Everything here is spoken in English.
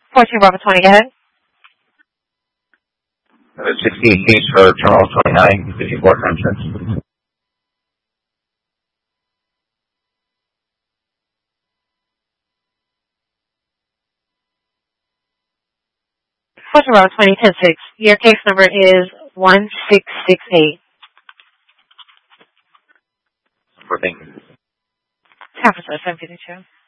14 Bravo 20, go ahead. 16 case for Charles 29, 54 times 14 Bravo 20, 10-6. Your case number is 1668. for things. Half a 752.